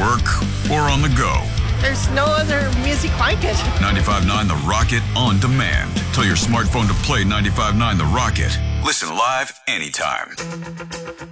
work, or on the go. There's no other music like it. 95.9 The Rocket on demand. Tell your smartphone to play 95.9 The Rocket. Listen live anytime.